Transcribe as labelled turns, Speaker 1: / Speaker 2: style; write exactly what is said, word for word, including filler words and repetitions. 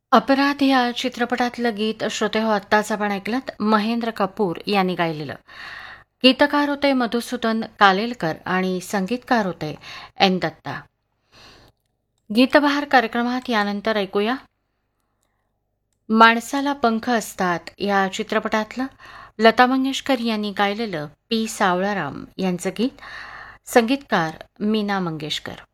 Speaker 1: अपराध या चित्रपटातलं गीत श्रोते हो आत्ताच आपण ऐकलं महेंद्र कपूर यांनी गायलेलं. गीतकार होते मधुसूदन कालेलकर आणि संगीतकार होते एन दत्ता. गीतबहार कार्यक्रमात यानंतर ऐकूया माणसाला पंख असतात या चित्रपटातलं लता मंगेशकर यांनी गायलेलं पी सावळाराम यांचं गीत. संगीतकार मीना मंगेशकर.